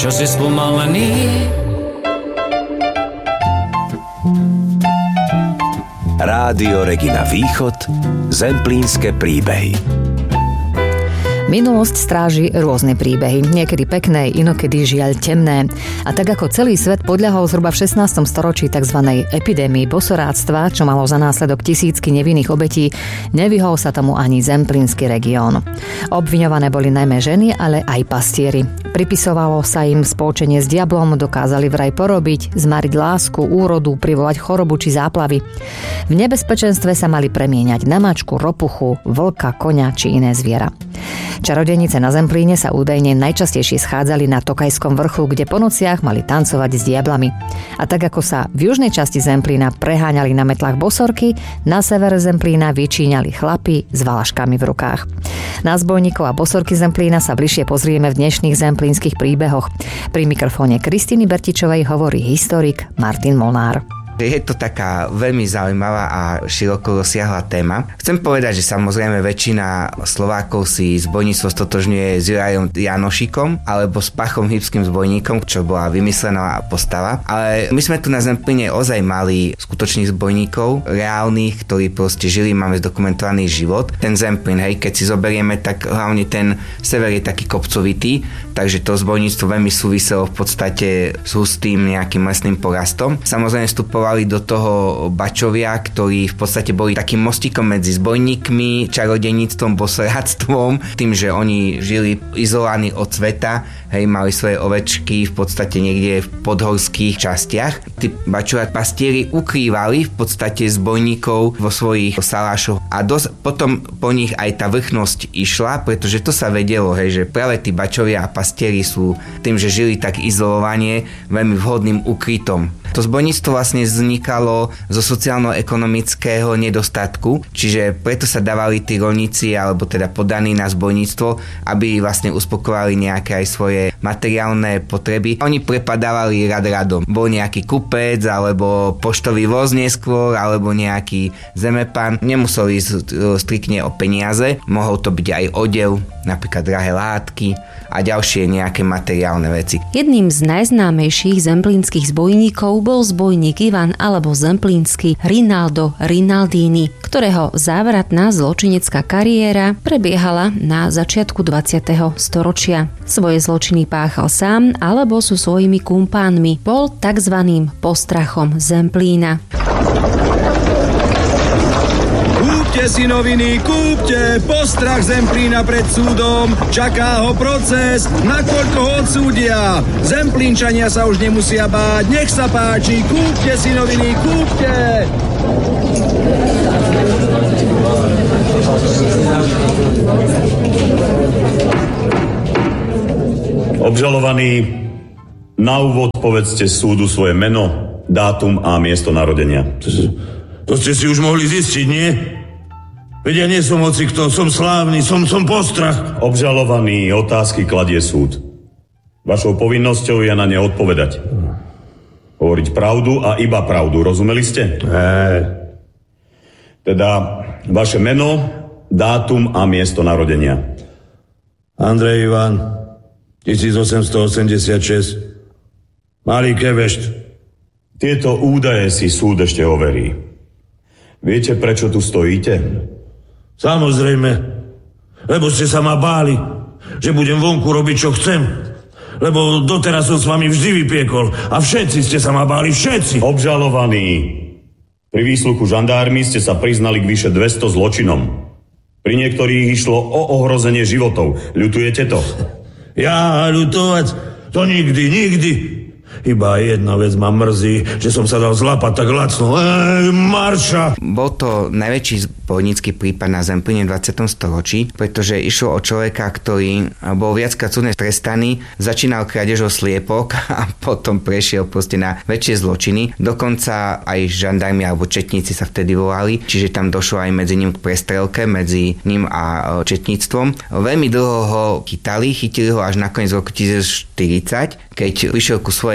čosi spomalený. Rádio Regina Východ, Zemplínske príbehy. Minulosť stráži rôzne príbehy, niekedy pekné, inokedy žiaľ temné. A tak ako celý svet podľahol zhruba v 16. storočí tzv. Epidémii bosoráctva, čo malo za následok tisícky nevinných obetí, nevyhol sa tomu ani zemplínsky región. Obviňované boli najmä ženy, ale aj pastieri. Pripisovalo sa im spolčenie s diablom, dokázali vraj porobiť, zmariť lásku, úrodu, privolať chorobu či záplavy. V nebezpečenstve sa mali premieňať na mačku, ropuchu, vlka, koňa či iné zviera. Čarodejnice na Zemplíne sa údajne najčastejšie schádzali na Tokajskom vrchu, kde po nociach mali tancovať s diablami. A tak ako sa v južnej časti Zemplína preháňali na metlách bosorky, na severe Zemplína vyčíňali chlapi s valaškami v rukách. Na zbojníkov a bosorky Zemplína sa bližšie pozrieme v dnešných zemplínskych príbehoch. Pri mikrofóne Kristiny Bertičovej hovorí historik Martin Molnár. Je to taká veľmi zaujímavá a široko rozsiahla téma. Chcem povedať, že samozrejme väčšina Slovákov si zbojníctvo stotožňuje s Jurajom Janošikom alebo s Pachom Hybským zbojníkom, čo bola vymyslená postava. Ale my sme tu na Zemplíne ozaj mali skutočných zbojníkov, reálnych, ktorí proste žili, máme zdokumentovaný život. Ten Zemplín, hej, keď si zoberieme, tak hlavne ten sever je taký kopcovitý, takže to zbojníctvo veľmi súviselo v podstate s hustým nejakým lesným porastom. Samozrejme do toho bačovia, ktorí v podstate boli takým mostíkom medzi zbojníkmi, čarodejníctvom, bosoráctvom, tým, že oni žili izolovaní od sveta, hej, mali svoje ovečky v podstate niekde v podhorských častiach. Tí bačovia pastieri ukrývali v podstate zbojníkov vo svojich salášoch a dosť potom po nich aj tá vrchnosť išla, pretože to sa vedelo, hej, že práve tí bačovia a pastieri sú tým, že žili tak izolovanie, veľmi vhodným ukrytom. To zbojníctvo vlastne vznikalo zo sociálno-ekonomického nedostatku, čiže preto sa dávali tí rolníci alebo teda podaní na zbojníctvo, aby vlastne uspokojovali nejaké aj svoje materiálne potreby. Oni prepadávali rad radom. Bol nejaký kupec alebo poštový voz neskôr alebo nejaký zemepán. Nemuseli ísť striktne o peniaze, mohol to byť aj odev, napríklad drahé látky a ďalšie nejaké materiálne veci. Jedným z najznámejších zemplínskych zbojníkov bol zbojník Ivan alebo zemplínsky Rinaldo Rinaldini, ktorého závratná zločinecká kariéra prebiehala na začiatku 20. storočia. Svoje zločiny páchal sám alebo so svojimi kumpánmi. Bol takzvaným postrachom Zemplína. Kúpte si noviny, kúpte, postrach Zemplína pred súdom, čaká ho proces, nakoľko ho odsúdia. Zemplínčania sa už nemusia báť, nech sa páči, kúpte si noviny, kúpte! Obžalovaní, na úvod povedzte súdu svoje meno, dátum a miesto narodenia. To ste si už mohli zistiť, nie? Veď ja nie som hocikto, som slávny, som postrach. Obžalovaný, otázky kladie súd. Vašou povinnosťou je na ne odpovedať. Hovoriť pravdu a iba pravdu, rozumeli ste? Teda vaše meno, dátum a miesto narodenia. Andrej Ivan, 1886. Malý Kevešt. Tieto údaje si súd ešte overí. Viete, prečo tu stojíte? Samozrejme, lebo ste sa ma báli, že budem vonku robiť, čo chcem. Lebo doteraz som s vami vždy vypiekol a všetci ste sa ma báli, všetci. Obžalovaní, pri výsluchu žandármi ste sa priznali k vyše 200 zločinom. Pri niektorých išlo o ohrozenie životov. Ľutujete to? Ja ľutovať? To nikdy. Iba jedna vec ma mrzí, že som sa dal zlapať tak lacno. Marša! Bol to najväčší zbojnícky prípad na Zemplíne v 20. storočí, pretože išlo o človeka, ktorý bol viackrát súdne trestaný, začínal krádežou sliepok a potom prešiel proste na väčšie zločiny. Dokonca aj žandarmi alebo četníci sa vtedy volali, čiže tam došlo aj medzi ním k prestrelke, medzi ním a četníctvom. Veľmi dlho ho chytili ho až na koniec roku 1940, keď prišiel ku svojej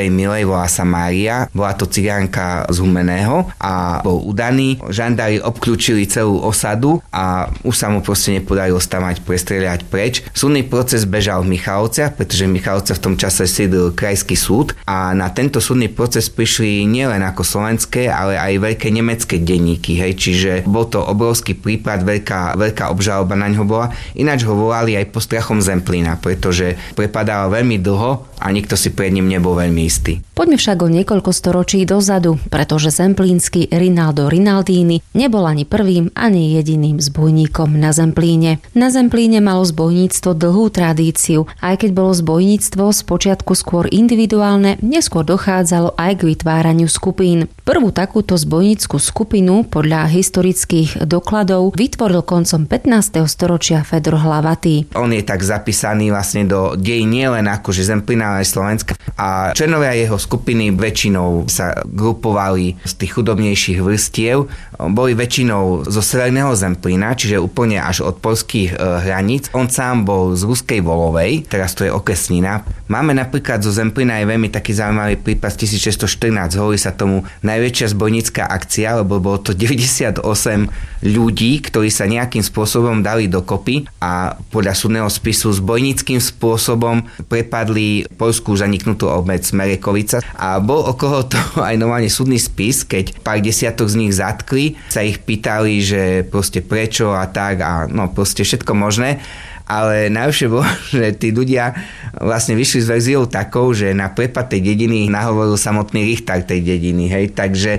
svojej milej, volá sa Mária, bola to cigánka z Humenného a bol udaný. Žandári obklúčili celú osadu a už sa mu proste nepodarilo stavať, prestrieľať preč. Súdny proces bežal v Michalovciach, pretože v Michalovciach v tom čase sídlil krajský súd a na tento súdny proces prišli nielen ako slovenské, ale aj veľké nemecké denníky, hej, čiže bol to obrovský prípad, veľká obžaloba na ňo bola. Ináč ho volali aj postrachom Zemplína, pretože prepadal veľmi dlho a nikto si pred ním nebol veľmi istý. Poďme však o niekoľko storočí dozadu, pretože zemplínsky Rinaldo Rinaldini nebol ani prvým, ani jediným zbojníkom na Zemplíne. Na Zemplíne malo zbojníctvo dlhú tradíciu, aj keď bolo zbojníctvo spočiatku skôr individuálne, neskôr dochádzalo aj k vytváraniu skupín. Prvú takúto zbojnícku skupinu podľa historických dokladov vytvoril koncom 15. storočia Fedor Hlavatý. On je tak zapísaný vlastne do dej nielen akože Zemplína, ale aj Slovenska. A členovia jeho skupiny väčšinou sa grupovali z tých chudobnejších vrstiev, boli väčšinou zo severného Zemplína, čiže úplne až od poľských hraníc. On sám bol z Ruskej Volovej, teraz to je okresnina. Máme napríklad zo Zemplína aj veľmi taký zaujímavý prípad z 1614, hovorí sa tomu najväčšia zbojnícka akcia, lebo bolo to 98 ľudí, ktorí sa nejakým spôsobom dali dokopy a podľa súdneho spisu zbojníckým spôsobom prepadli poľskú zaniknutú obec Merekovica a bol okolo toho aj normálne súdny spis, keď pár desiatok z nich zatkli, sa ich pýtali, že proste prečo a tak a no proste všetko možné. Ale najlepšie bolo, že tí ľudia vlastne vyšli s verziou takou, že na prepad tej dediny nahovoril samotný Richter tej dediny, hej, takže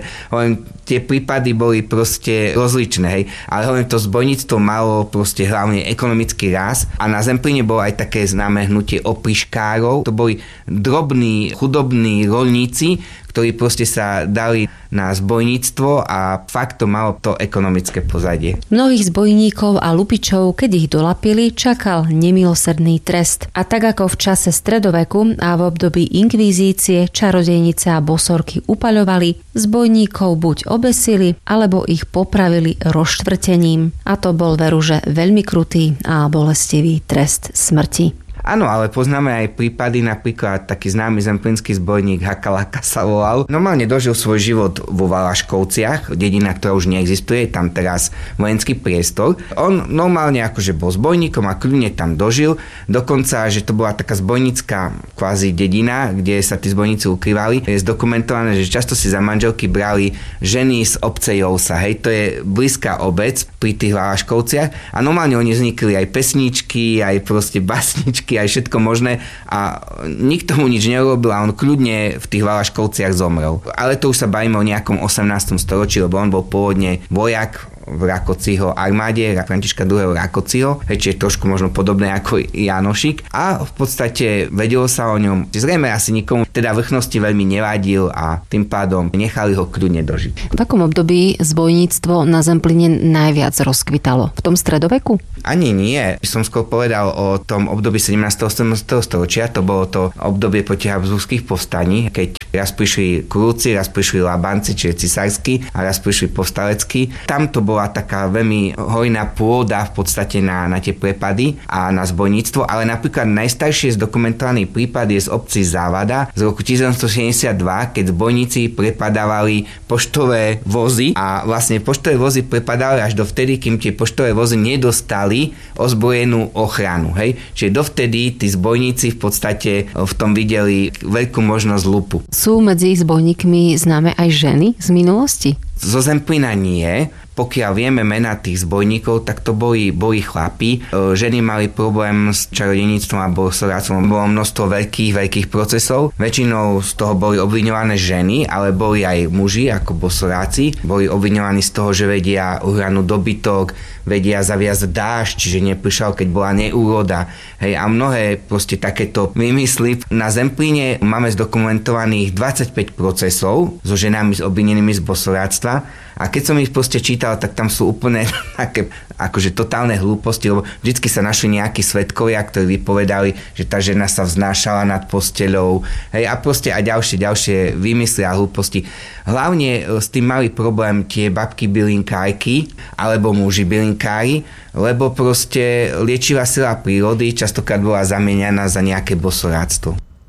tie prípady boli proste rozličné, hej, ale hovorím, to zbojníctvo malo proste hlavne ekonomický rast a na Zemplíne bolo aj také známe hnutie opriškárov, to boli drobní, chudobní roľníci, ktorí proste sa dali na zbojníctvo a fakt to malo to ekonomické pozadie. Mnohých zbojníkov a lupičov, keď ich dolapili, čakal nemilosrdný trest. A tak ako v čase stredoveku a v období inkvizície čarodejnice a bosorky upaľovali, zbojníkov buď obesili, alebo ich popravili rozštvrtením. A to bol veruže veľmi krutý a bolestivý trest smrti. Áno, ale poznáme aj prípady, napríklad taký známy zemplínsky zbojník Hakalaka sa volal. Normálne dožil svoj život vo Valaškovciach, dedina, ktorá už neexistuje, tam teraz vojenský priestor. On normálne akože bol zbojníkom a kľudne tam dožil, dokonca, že to bola taká zbojnícka kvázi dedina, kde sa tí zbojníci ukrývali. Je zdokumentované, že často si za manželky brali ženy z obce Jousa, hej, to je blízka obec pri tých Valaškovciach a normálne oni vznikli aj pesničky, aj proste basničky, aj všetko možné a nikto mu nič neurobil a on kľudne v tých Valaškovciach zomrel. Ale to už sa bavíme o nejakom 18. storočí, lebo on bol pôvodne vojak v Rakociho armáde, Františka II. Rakociho, čiže trošku možno podobné ako Janošik a v podstate vedelo sa o ňom. Zrejme asi nikomu teda vrchnosti veľmi nevadil a tým pádom nechali ho kľudne dožiť. V takom období zbojníctvo na Zemplíne najviac rozkvitalo? V tom stredoveku? Ani nie. Som skôr povedal o tom období 17. 18. storočia, to bolo to obdobie proti habsburských povstaní, keď raz prišli Krúci, raz prišli Labanci, čiže cisársky a raz prišli povstaleckí. Tam to bola taká veľmi hojná pôda v podstate na tie prepady a na zbojníctvo, ale napríklad najstarší zdokumentovaný prípad je z obci Závada z roku 1972, keď zbojníci prepadávali poštové vozy a vlastne poštové vozy prepadali až dovtedy, kým tie poštové vozy nedostali ozbrojenú ochranu. Hej? Čiže dovtedy tí zbojníci v podstate v tom videli veľkú možnosť lupu. Sú medzi zbojníkmi známe aj ženy z minulosti? Zo Zemplína nie. Pokiaľ vieme mená tých zbojníkov, tak to boli chlapi. Ženy mali problém s čarodejníctvom a bosoráctvom. Bolo množstvo veľkých procesov. Väčšinou z toho boli obviňované ženy, ale boli aj muži ako bosoráci. Boli obviňovaní z toho, že vedia uhranu dobytok, vedia zaviazať dážď, čiže neprišal, keď bola neúroda. Hej, a mnohé proste takéto vymysly. Na Zemplíne máme zdokumentovaných 25 procesov so ženami obvinenými z bosoráctva. A keď som ich proste čítal, tak tam sú úplne také akože totálne hlúposti, lebo vždycky sa našli nejakí svedkovia, ktorí vypovedali, že tá žena sa vznášala nad posteľou, hej, a proste aj ďalšie vymysly a hlúposti. Hlavne s tým mali problém tie babky bylinkárky alebo muži bylinkári, lebo proste liečivá sila prírody častokrát bola zamieňaná za nejaké bosoráctvo.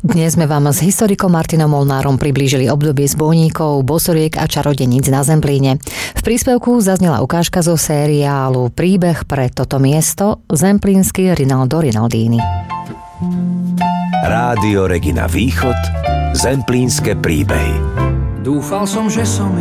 Dnes sme vám s historikom Martinom Molnárom priblížili obdobie zbojníkov, bosoriek a čarodeníc na Zemplíne. V príspevku zaznela ukážka zo seriálu Príbeh pre toto miesto, zemplínsky Rinaldo Rinaldini. Rádio Regina Východ, zemplínske príbehy. Dúfal som, že som